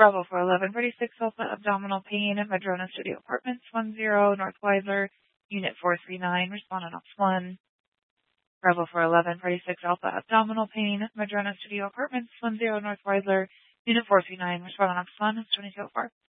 Bravo 411, 36 Alpha Abdominal Pain, Madrona Studio Apartments 10, North Weiser, Unit 439, respondent ops 1. Bravo 411, 36 Alpha Abdominal Pain, Madrona Studio Apartments 10, North Weiser, Unit 439, respondent ops 1, 2204.